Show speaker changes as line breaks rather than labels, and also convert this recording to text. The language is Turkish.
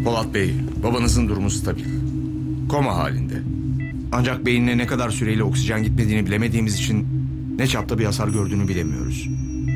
Polat Bey, babanızın durumu stabil. Koma halinde. Ancak beynine ne kadar süreyle oksijen gitmediğini bilemediğimiz için ne çapta bir hasar gördüğünü bilemiyoruz.